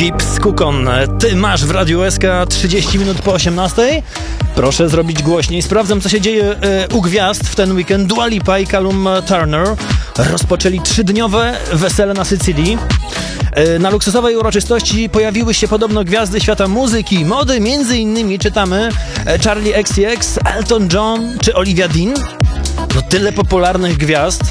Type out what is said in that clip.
Gibbs Kukon. Ty masz w Radiu SK 30 minut po 18. Proszę zrobić głośniej. Sprawdzam, co się dzieje u gwiazd w ten weekend. Dua Lipa i Callum Turner rozpoczęli 3-dniowe wesele na Sycylii. Na luksusowej uroczystości pojawiły się podobno gwiazdy świata muzyki i mody. Między innymi czytamy Charli XCX, Elton John czy Olivia Dean. No tyle popularnych gwiazd.